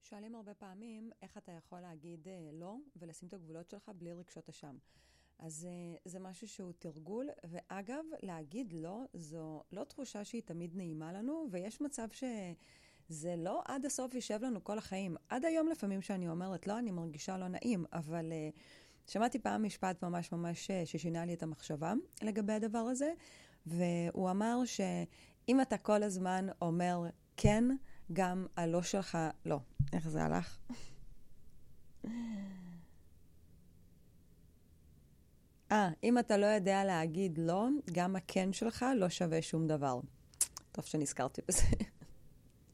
שואלים הרבה פעמים איך אתה יכול להגיד לא ולשים את הגבולות שלך בלי רגשות אשם. אז זה משהו שהוא תרגול, ואגב, להגיד לא, זו לא תחושה שהיא תמיד נעימה לנו, ויש מצב שזה לא עד הסוף יישב לנו כל החיים. עד היום לפעמים שאני אומרת לא, אני מרגישה לא נעים, אבל שמעתי פעם משפט ממש ששינה לי את המחשבה לגבי הדבר הזה, והוא אמר שאם אתה כל הזמן אומר כן, גם הלא שלך לא. איך זה הלך? אם אתה לא יודע להגיד לא, גם הכן שלך לא שווה שום דבר. טוב שנזכרתי בזה.